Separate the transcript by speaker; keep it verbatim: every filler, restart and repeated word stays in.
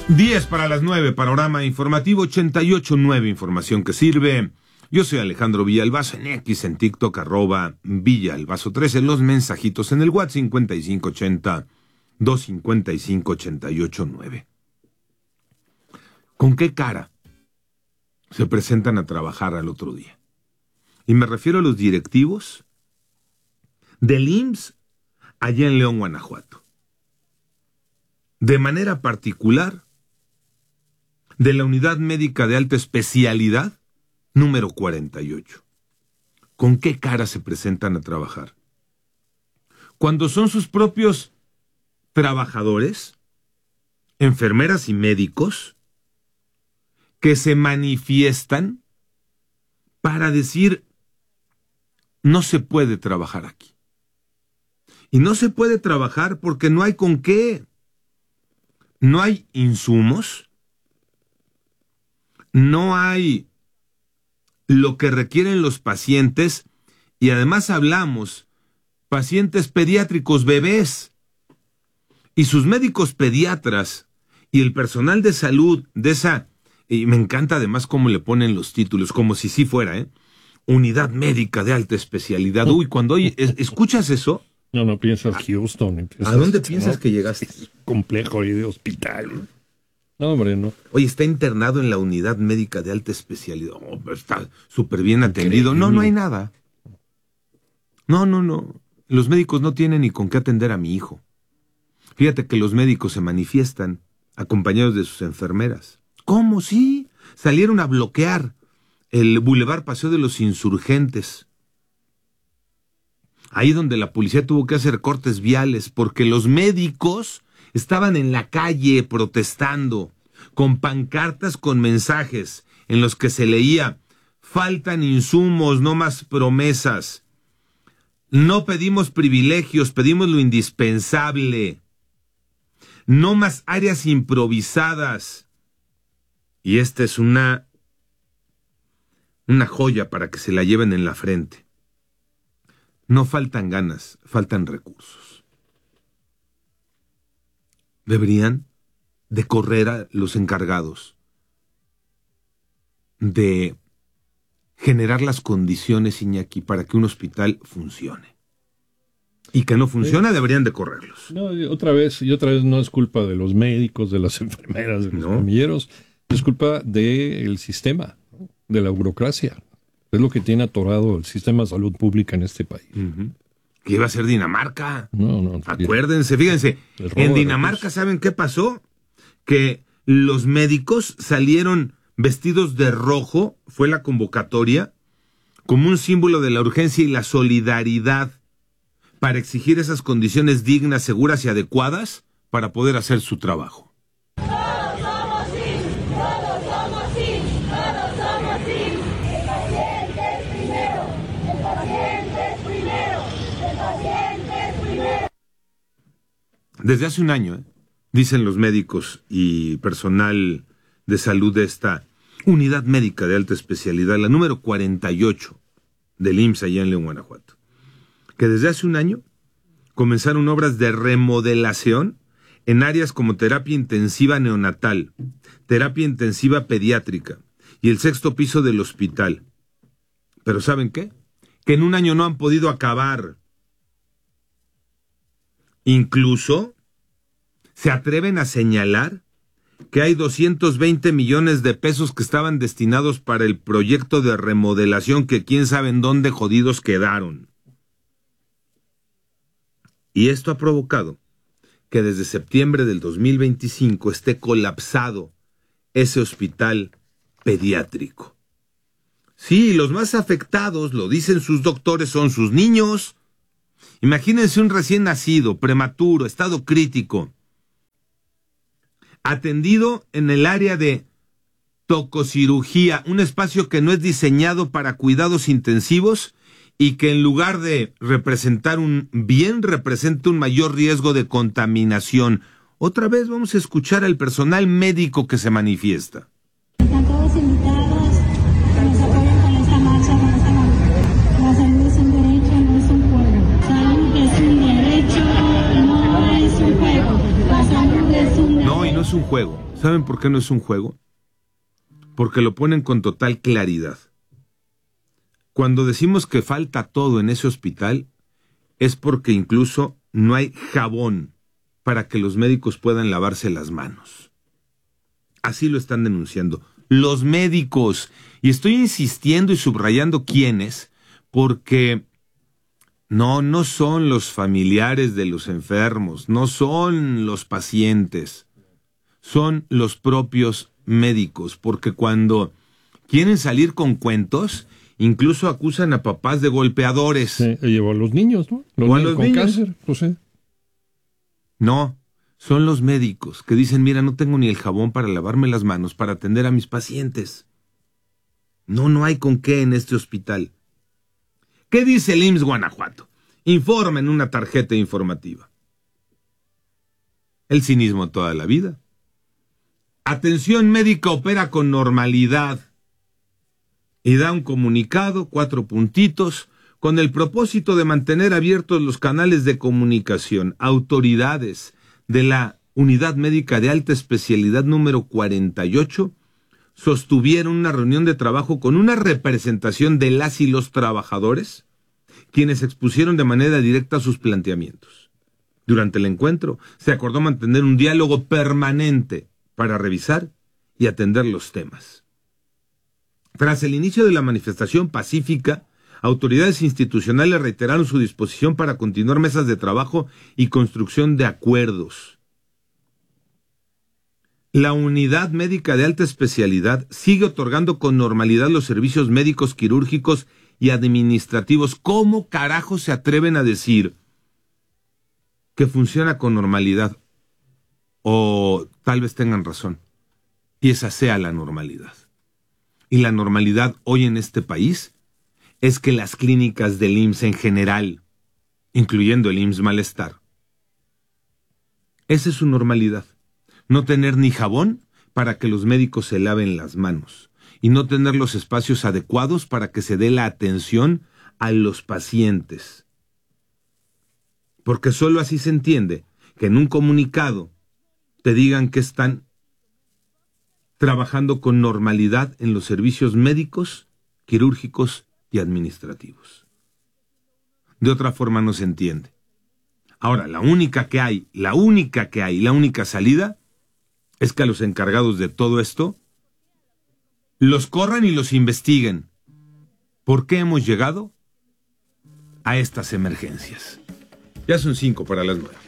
Speaker 1: diez para las nueve, panorama informativo ochenta y ocho punto nueve, información que sirve. Yo soy Alejandro Villalbazo, en X, en TikTok, arroba Villalbazo trece, los mensajitos en el WhatsApp cincuenta y cinco ochenta, doscientos cincuenta y cinco, ochenta y ocho nueve. ¿Con qué cara se presentan a trabajar al otro día? Y me refiero a los directivos del I M S S allá en León, Guanajuato. De manera particular, de la Unidad Médica de Alta Especialidad, número cuarenta y ocho. ¿Con qué cara se presentan a trabajar? Cuando son sus propios trabajadores, enfermeras y médicos, que se manifiestan para decir, no se puede trabajar aquí. Y no se puede trabajar porque no hay con qué. No hay insumos, no hay lo que requieren los pacientes, y además hablamos pacientes pediátricos, bebés, y sus médicos pediatras y el personal de salud de esa, y me encanta además cómo le ponen los títulos, como si sí fuera, ¿eh? Unidad Médica de Alta Especialidad. Uy, cuando oye, ¿escuchas eso?
Speaker 2: No, no piensas Houston.
Speaker 1: ¿A dónde piensas no, que llegaste?
Speaker 2: Es complejo y de hospital. No, hombre, no.
Speaker 1: Oye, está internado en la Unidad Médica de Alta Especialidad. Oh, está súper bien atendido. No, no hay nada. No, no, no. Los médicos no tienen ni con qué atender a mi hijo. Fíjate que los médicos se manifiestan acompañados de sus enfermeras. ¿Cómo? Sí. Salieron a bloquear el Boulevard Paseo de los Insurgentes. Ahí donde la policía tuvo que hacer cortes viales porque los médicos estaban en la calle protestando con pancartas con mensajes en los que se leía: faltan insumos, no más promesas. No pedimos privilegios, pedimos lo indispensable. No más áreas improvisadas. Y esta es una, una joya para que se la lleven en la frente. No faltan ganas, faltan recursos. Deberían de correr a los encargados de generar las condiciones, Iñaki, para que un hospital funcione. Y que no funciona, sí. Deberían de correrlos.
Speaker 2: No, otra vez, y otra vez no es culpa de los médicos, de las enfermeras, de los
Speaker 1: no.
Speaker 2: camilleros, es culpa del sistema, ¿no? De la burocracia. Es lo que tiene atorado el sistema de salud pública en este país.
Speaker 1: Uh-huh. Que iba a ser Dinamarca.
Speaker 2: No, no.
Speaker 1: Acuérdense, fíjense, en Dinamarca, ¿saben qué pasó? Que los médicos salieron vestidos de rojo, fue la convocatoria, como un símbolo de la urgencia y la solidaridad para exigir esas condiciones dignas, seguras y adecuadas para poder hacer su trabajo. Desde hace un año, ¿eh? Dicen los médicos y personal de salud de esta Unidad Médica de Alta Especialidad, la número cuarenta y ocho del I M S S allá en León, Guanajuato, que desde hace un año comenzaron obras de remodelación en áreas como terapia intensiva neonatal, terapia intensiva pediátrica y el sexto piso del hospital. Pero ¿saben qué? Que en un año no han podido acabar. Incluso se atreven a señalar que hay doscientos veinte millones de pesos que estaban destinados para el proyecto de remodelación que quién sabe en dónde jodidos quedaron. Y esto ha provocado que desde septiembre del dos mil veinticinco esté colapsado ese hospital pediátrico. Sí, los más afectados, lo dicen sus doctores, son sus niños. Imagínense un recién nacido, prematuro, estado crítico, atendido en el área de tococirugía, un espacio que no es diseñado para cuidados intensivos y que en lugar de representar un bien, representa un mayor riesgo de contaminación. Otra vez vamos a escuchar al personal médico que se manifiesta.
Speaker 3: Están todos invitados, que nos apoyen con esta marcha, con esta marcha. La salud es un derecho, no es un juego. La salud es un derecho, no es un juego. La salud es un derecho.
Speaker 1: No, y no es un juego. ¿Saben por qué no es un juego? Porque lo ponen con total claridad. Cuando decimos que falta todo en ese hospital, es porque incluso no hay jabón para que los médicos puedan lavarse las manos. Así lo están denunciando. Los médicos. Y estoy insistiendo y subrayando quiénes, porque no, no son los familiares de los enfermos, no son los pacientes, son los propios médicos, porque cuando quieren salir con cuentos, incluso acusan a papás de golpeadores.
Speaker 2: Sí, y a los niños, ¿no? Los
Speaker 1: o a
Speaker 2: niños
Speaker 1: los
Speaker 2: con
Speaker 1: niños.
Speaker 2: cáncer, pues sí.
Speaker 1: No, son los médicos que dicen, mira, no tengo ni el jabón para lavarme las manos, para atender a mis pacientes. No, no hay con qué en este hospital. ¿Qué dice el I M S S Guanajuato? Informa en una tarjeta informativa. El cinismo toda la vida. Atención médica opera con normalidad. Y da un comunicado, cuatro puntitos, con el propósito de mantener abiertos los canales de comunicación. Autoridades de la Unidad Médica de Alta Especialidad número cuarenta y ocho sostuvieron una reunión de trabajo con una representación de las y los trabajadores, quienes expusieron de manera directa sus planteamientos. Durante el encuentro se acordó mantener un diálogo permanente para revisar y atender los temas. Tras el inicio de la manifestación pacífica, autoridades institucionales reiteraron su disposición para continuar mesas de trabajo y construcción de acuerdos. La Unidad Médica de Alta Especialidad sigue otorgando con normalidad los servicios médicos, quirúrgicos y administrativos. ¿Cómo carajo se atreven a decir que funciona con normalidad? O tal vez tengan razón, y esa sea la normalidad. Y la normalidad hoy en este país es que las clínicas del I M S S en general, incluyendo el I M S S Malestar, esa es su normalidad. No tener ni jabón para que los médicos se laven las manos y no tener los espacios adecuados para que se dé la atención a los pacientes. Porque solo así se entiende que en un comunicado te digan que están trabajando con normalidad en los servicios médicos, quirúrgicos y administrativos. De otra forma no se entiende. Ahora, la única que hay, la única que hay, la única salida es que a los encargados de todo esto los corran y los investiguen. ¿Por qué hemos llegado a estas emergencias? Ya son cinco para las nueve.